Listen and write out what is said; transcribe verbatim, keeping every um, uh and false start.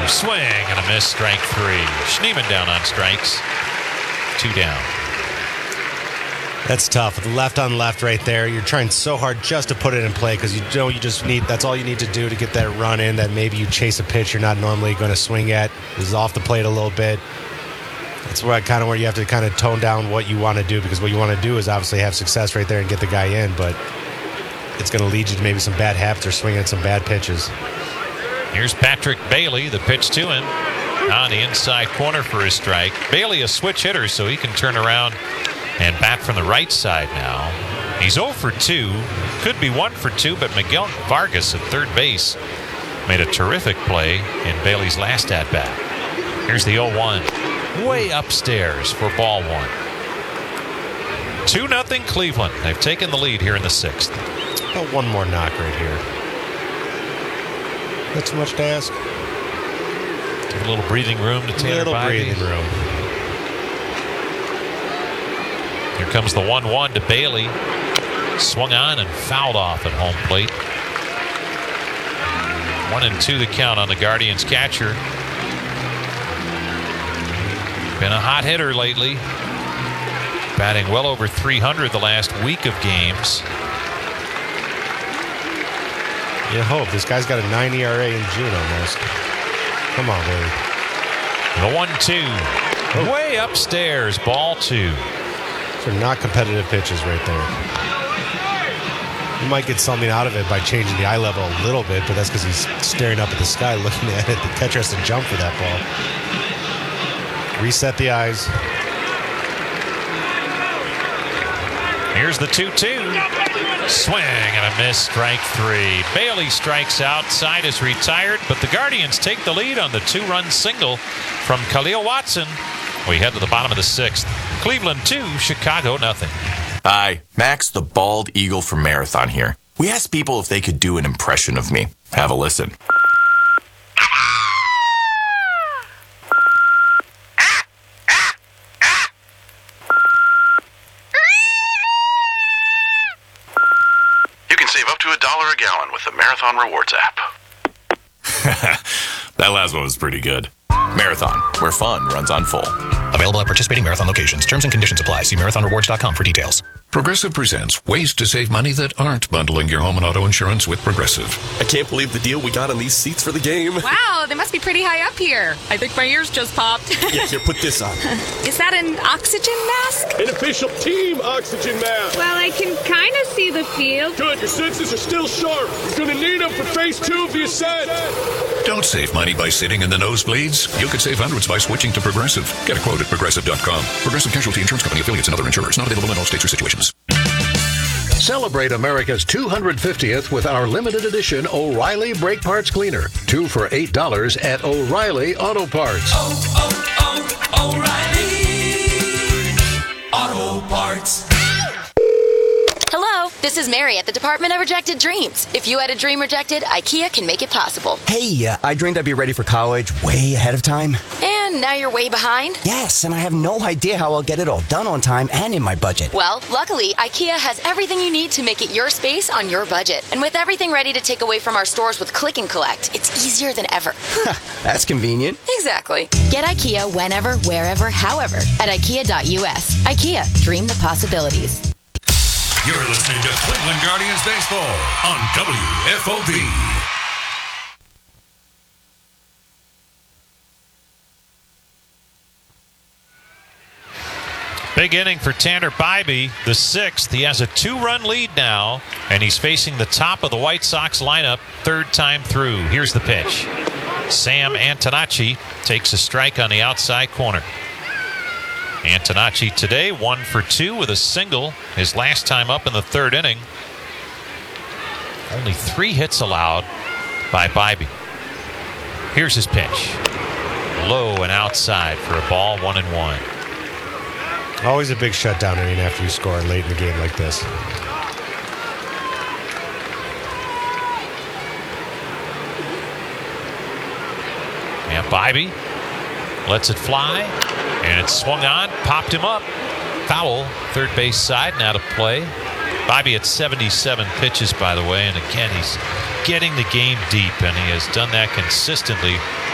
Swing and a miss, strike three. Schneemann down on strikes. Two down. That's tough. With left on left right there, you're trying so hard just to put it in play because you know you just need, that's all you need to do to get that run in that maybe you chase a pitch you're not normally going to swing at. This is off the plate a little bit. That's where kind of where you have to kind of tone down what you want to do, because what you want to do is obviously have success right there and get the guy in, but it's going to lead you to maybe some bad habits or swinging at some bad pitches. Here's Patrick Bailey, the pitch to him on the inside corner for his strike. Bailey a switch hitter, so he can turn around and bat from the right side now. He's oh for two. Could be one for two, but Miguel Vargas at third base made a terrific play in Bailey's last at-bat. Here's the oh one. Way upstairs for ball one. two nothing Cleveland. They've taken the lead here in the sixth. About one more knock right here. That's too much to ask. Give a little breathing room to Tanner Little Bybee. breathing room. Here comes the one one to Bailey. Swung on and fouled off at home plate. One and two the count on the Guardians catcher. Been a hot hitter lately. Batting well over three hundred the last week of games. You hope. This guy's got a nine E R A in June almost. Come on, baby. The one two. Oh. Way upstairs. Ball two. These are not competitive pitches right there. You might get something out of it by changing the eye level a little bit, but that's because he's staring up at the sky looking at it. The catcher has to jump for that ball. Reset the eyes. Here's the two two. Swing and a miss, strike three. Bailey strikes out. Side is retired, but the Guardians take the lead on the two-run single from Khalil Watson. We head to the bottom of the sixth. Cleveland two, Chicago nothing. Hi, Max the Bald Eagle from Marathon here. We asked people if they could do an impression of me. Have a listen. You can save up to a dollar a gallon with the Marathon Rewards app. That last one was pretty good. Marathon, where fun runs on full. Available at participating Marathon locations. Terms and conditions apply. See marathon rewards dot com for details. Progressive presents ways to save money that aren't bundling your home and auto insurance with Progressive. I can't believe the deal we got on these seats for the game. Wow, they must be pretty high up here. I think my ears just popped. Yeah, here, put this on. Is that an oxygen mask? An official team oxygen mask. Well, I can kind of see the field. Good, your senses are still sharp. You're going to need them for phase two of the ascent. Don't save money by sitting in the nosebleeds. You could save hundreds by switching to Progressive. Get a quote at progressive dot com. Progressive Casualty Insurance Company, affiliates, and other insurers. Not available in all states or situations. Celebrate America's two hundred fiftieth with our limited edition O'Reilly Brake Parts Cleaner. Two for eight dollars at O'Reilly Auto Parts. Oh, oh, oh, O'Reilly Auto Parts. Hello, this is Mary at the Department of Rejected Dreams. If you had a dream rejected, IKEA can make it possible. Hey, uh, I dreamed I'd be ready for college way ahead of time. And now you're way behind? Yes, and I have no idea how I'll get it all done on time and in my budget. Well, luckily, IKEA has everything you need to make it your space on your budget. And with everything ready to take away from our stores with Click and Collect, it's easier than ever. That's convenient. Exactly. Get IKEA whenever, wherever, however at IKEA dot U S. IKEA, dream the possibilities. You're listening to Cleveland Guardians Baseball on W F O B. Big inning for Tanner Bybee, the sixth. He has a two-run lead now, and he's facing the top of the White Sox lineup third time through. Here's the pitch. Sam Antonacci takes a strike on the outside corner. Antonacci today one for two with a single his last time up in the third inning. Only three hits allowed by Bybee. Here's his pitch. Low and outside for a ball, one and one. Always a big shutdown inning after you score late in the game like this. And Bybee lets it fly, and it's swung on, popped him up. Foul, third base side, now to play. Bybee at seventy-seven pitches, by the way, and again, he's getting the game deep, and he has done that consistently